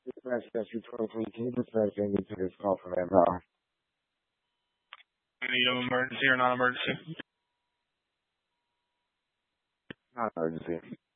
Dispatch Century 23, can you dispatch me to this call from Manpower? Need an emergency or non-emergency? Not emergency.